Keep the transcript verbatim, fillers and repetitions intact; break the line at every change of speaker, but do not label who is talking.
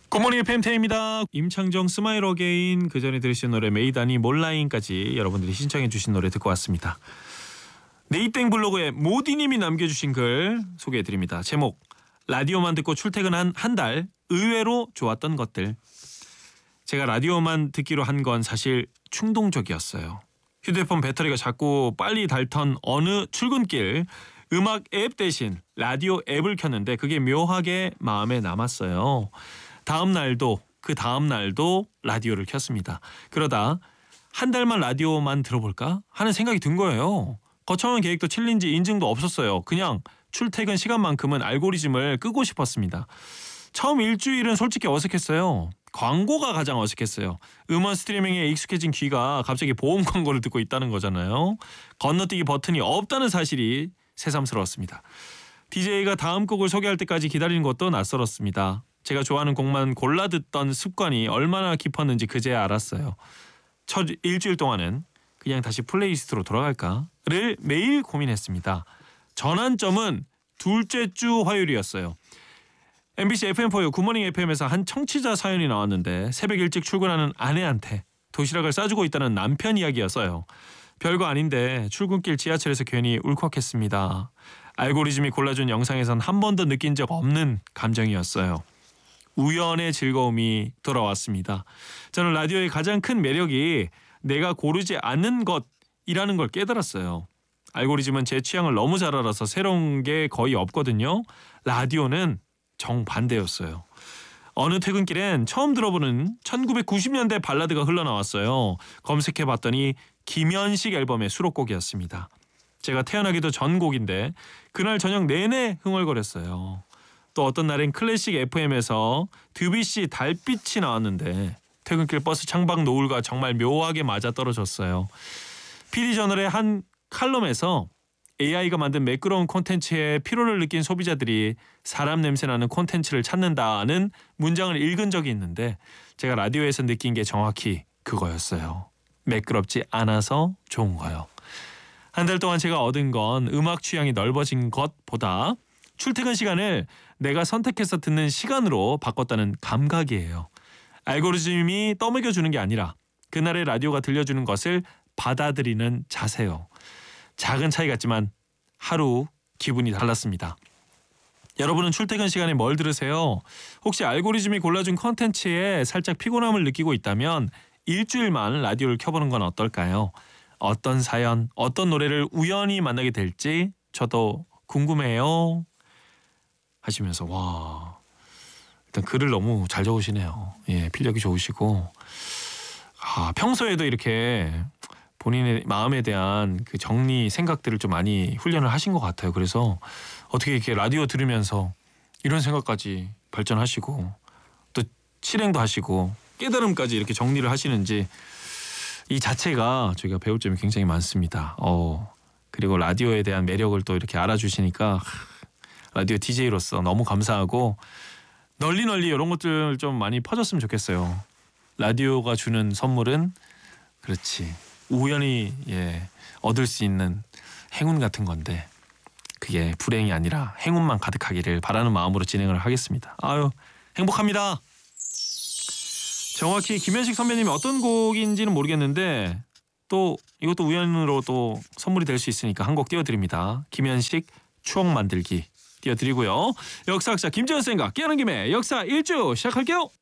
굿모닝 에프엠 임창정 스마일 어게인, 그 전에 들으신 노래 메이다니 몰라인까지 여러분들이 신청해 주신 노래 듣고 왔습니다. 네이땡 블로그에 모디님이 남겨주신 글 소개해드립니다. 제목, 라디오만 듣고 출퇴근한 한 달 의외로 좋았던 것들. 제가 라디오만 듣기로 한 건 사실 충동적이었어요. 휴대폰 배터리가 자꾸 빨리 닳던 어느 출근길, 음악 앱 대신 라디오 앱을 켰는데 그게 묘하게 마음에 남았어요. 다음 날도 그 다음 날도 라디오를 켰습니다. 그러다 한 달만 라디오만 들어볼까 하는 생각이 든 거예요. 거창한 계획도 챌린지 인증도 없었어요. 그냥 출퇴근 시간만큼은 알고리즘을 끄고 싶었습니다. 처음 일주일은 솔직히 어색했어요. 광고가 가장 어색했어요. 음원 스트리밍에 익숙해진 귀가 갑자기 보험 광고를 듣고 있다는 거잖아요. 건너뛰기 버튼이 없다는 사실이 새삼스러웠습니다. 디제이가 다음 곡을 소개할 때까지 기다리는 것도 낯설었습니다. 제가 좋아하는 곡만 골라 듣던 습관이 얼마나 깊었는지 그제야 알았어요. 첫 일주일 동안은 그냥 다시 플레이리스트로 돌아갈까를 매일 고민했습니다. 전환점은 둘째 주 화요일이었어요. 엠비씨 에프엠포유 굿모닝 에프엠에서 한 청취자 사연이 나왔는데 새벽 일찍 출근하는 아내한테 도시락을 싸주고 있다는 남편 이야기였어요. 별거 아닌데 출근길 지하철에서 괜히 울컥했습니다. 알고리즘이 골라준 영상에선 한 번도 느낀 적 없는 감정이었어요. 우연의 즐거움이 돌아왔습니다. 저는 라디오의 가장 큰 매력이 내가 고르지 않는 것이라는 걸 깨달았어요. 알고리즘은 제 취향을 너무 잘 알아서 새로운 게 거의 없거든요. 라디오는 정반대였어요. 어느 퇴근길엔 처음 들어보는 천구백구십 년대 발라드가 흘러나왔어요. 검색해봤더니 김현식 앨범의 수록곡이었습니다. 제가 태어나기도 전 곡인데 그날 저녁 내내 흥얼거렸어요. 또 어떤 날엔 클래식 에프엠에서 드뷔시 달빛이 나왔는데 퇴근길 버스 창밖 노을과 정말 묘하게 맞아떨어졌어요. 피디저널의 한 칼럼에서 에이아이가 만든 매끄러운 콘텐츠에 피로를 느낀 소비자들이 사람 냄새나는 콘텐츠를 찾는다는 문장을 읽은 적이 있는데 제가 라디오에서 느낀 게 정확히 그거였어요. 매끄럽지 않아서 좋은 거요. 한 달 동안 제가 얻은 건 음악 취향이 넓어진 것보다 출퇴근 시간을 내가 선택해서 듣는 시간으로 바꿨다는 감각이에요. 알고리즘이 떠먹여주는 게 아니라 그날의 라디오가 들려주는 것을 받아들이는 자세요. 작은 차이 같지만 하루 기분이 달랐습니다. 여러분은 출퇴근 시간에 뭘 들으세요? 혹시 알고리즘이 골라준 컨텐츠에 살짝 피곤함을 느끼고 있다면 일주일만 라디오를 켜보는 건 어떨까요? 어떤 사연, 어떤 노래를 우연히 만나게 될지 저도 궁금해요. 하시면서 와, 일단 글을 너무 잘 적으시네요. 예, 필력이 좋으시고 아, 평소에도 이렇게 본인의 마음에 대한 그 정리 생각들을 좀 많이 훈련을 하신 것 같아요. 그래서 어떻게 이렇게 라디오 들으면서 이런 생각까지 발전하시고 또 실행도 하시고 깨달음까지 이렇게 정리를 하시는지 이 자체가 저희가 배울 점이 굉장히 많습니다. 어, 그리고 라디오에 대한 매력을 또 이렇게 알아주시니까 라디오 디제이로서 너무 감사하고 널리 널리 이런 것들 좀 많이 퍼졌으면 좋겠어요. 라디오가 주는 선물은 그렇지 우연히 예, 얻을 수 있는 행운 같은 건데 그게 불행이 아니라 행운만 가득하기를 바라는 마음으로 진행을 하겠습니다. 아유, 행복합니다. 정확히 김현식 선배님이 어떤 곡인지는 모르겠는데 또 이것도 우연으로 또 선물이 될 수 있으니까 한 곡 띄워드립니다. 김현식 추억 만들기 띄워드리고요. 역사학자 김지현 쌤과 깨어난 김에 역사 일주 시작할게요.